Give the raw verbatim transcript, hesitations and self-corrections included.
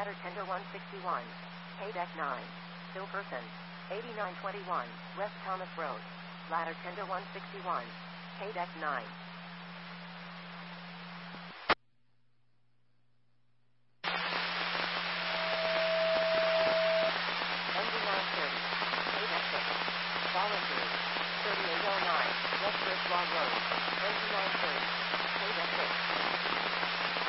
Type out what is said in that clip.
Ladder Tender one sixty-one. K-Deck nine. Silverton. eighty-nine twenty-one, West Thomas Road. Ladder Tender one sixty-one. K-Deck nine. Engine nine thirty. K-Deck six. Volunteers. thirty-eight oh nine, West First Log Road. Engine nine thirty. K-Deck six.